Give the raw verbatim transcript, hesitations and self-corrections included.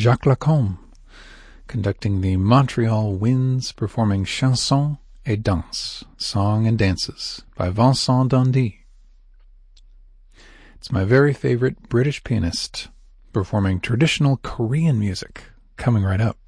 Jacques Lacombe, conducting the Montreal Winds, performing Chansons et Danses, Song and Dances, by Vincent Dundee. It's my very favorite British pianist performing traditional Korean music, coming right up.